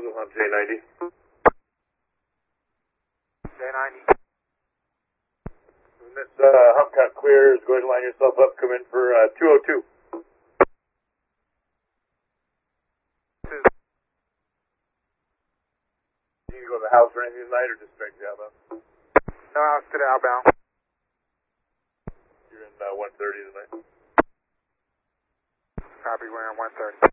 Joseph on J90. J90. When this hump cut clears, go ahead and line yourself up. Come in for 202. You need to go to the house or anything tonight, or just straight to outbound? No, house to the outbound. You're in 130 tonight. Copy, we're in 130.